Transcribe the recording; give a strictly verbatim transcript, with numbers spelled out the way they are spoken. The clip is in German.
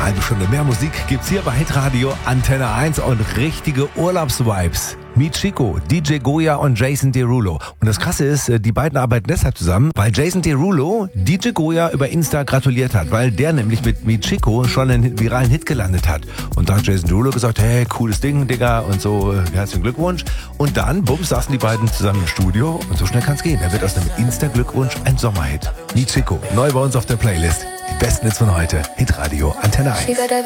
halbe Stunde mehr Musik gibt's hier bei Hitradio Antenne eins und richtige Urlaubsvibes. Michiko, D J Goya und Jason Derulo. Und das Krasse ist, die beiden arbeiten deshalb zusammen, weil Jason Derulo D J Goya über Insta gratuliert hat, weil der nämlich mit Michiko schon einen viralen Hit gelandet hat. Und da hat Jason Derulo gesagt, hey, cooles Ding, Digga, und so, herzlichen Glückwunsch. Und dann, bums, saßen die beiden zusammen im Studio und so schnell kann's gehen. Da wird aus einem Insta-Glückwunsch ein Sommerhit. Michiko, neu bei uns auf der Playlist. Die besten Hits von heute. Hitradio Antenne eins.